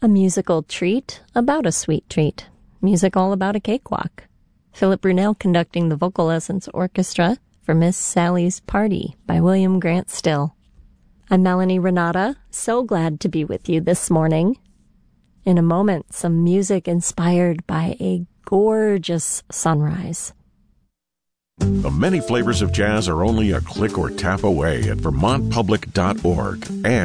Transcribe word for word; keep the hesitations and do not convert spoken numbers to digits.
A musical treat about a sweet treat. Music all about a cakewalk. Philip Brunel conducting the Vocal Essence Orchestra for Miss Sally's Party by William Grant Still. I'm Melanie Renata, so glad to be with you this morning. In a moment, some music inspired by a gorgeous sunrise. The many flavors of jazz are only a click or tap away at vermont public dot org. And